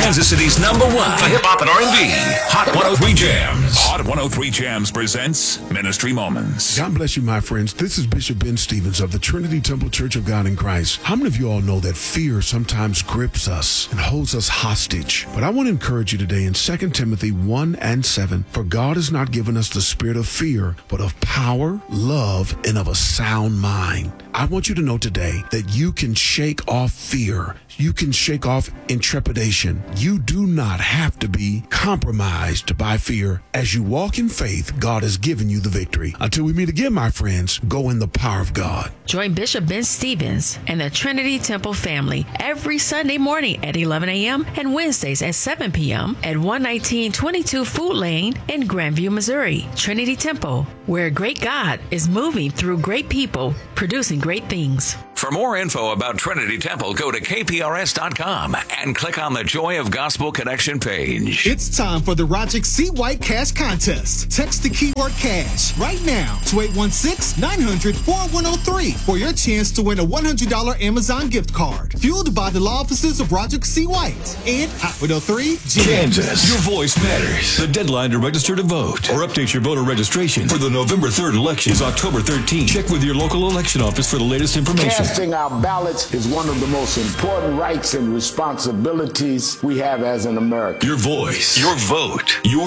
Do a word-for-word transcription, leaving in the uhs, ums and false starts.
Kansas City's number one for hip-hop and R and B. Hot one oh three Jams. Hot one oh three Jams presents Ministry Moments. God bless you, my friends. This is Bishop Ben Stevens of the Trinity Temple Church of God in Christ. How many of you all know that fear sometimes grips us and holds us hostage? But I want to encourage you today in Second Timothy one and seven, for God has not given us the spirit of fear, but of power, love, and of a sound mind. I want you to know today that you can shake off fear. You can shake off intrepidation. You do not have to be compromised by fear. As you walk in faith, God has given you the victory. Until we meet again, my friends, go in the power of God. Join Bishop Ben Stevens and the Trinity Temple family every Sunday morning at eleven a.m. and Wednesdays at seven p.m. at one nineteen twenty-two Food Lane in Grandview, Missouri. Trinity Temple, where great God is moving through great people, producing great things. For more info about Trinity Temple, go to K P R S dot com and click on the Joy of Gospel Connection page. It's time for the Roger C. White Cash Contest. Text the keyword cash right now to eight one six, nine hundred, four one zero three for your chance to win a one hundred dollars Amazon gift card. Fueled by the law offices of Roger C. White and Hot one oh three Kansas. Your voice matters. The deadline to register to vote or update your voter registration for the November third election is October thirteenth. Check with your local election office for the latest information. Casting our ballots is one of the most important rights and responsibilities we have as an American. Your voice, your vote, your